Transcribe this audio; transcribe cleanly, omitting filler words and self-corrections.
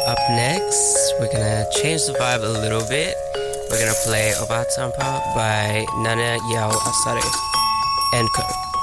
Up next, we're gonna change the vibe a little bit. We're gonna play Obatampa by Nana Yao Asare and Co.